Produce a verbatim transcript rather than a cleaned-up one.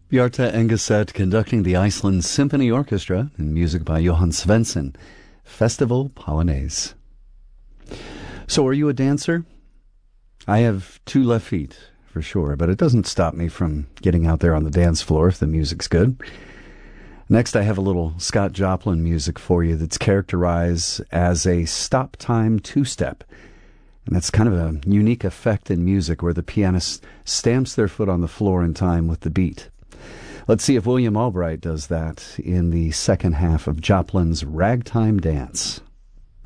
Bjarte Engeset conducting the Iceland Symphony Orchestra and music by Johann Svensson. Festival Polonaise. So are you a dancer? I have two left feet, for sure, but it doesn't stop me from getting out there on the dance floor if the music's good. Next, I have a little Scott Joplin music for you that's characterized as a stop-time two-step. And that's kind of a unique effect in music where the pianist stamps their foot on the floor in time with the beat. Let's see if William Albright does that in the second half of Joplin's Ragtime Dance.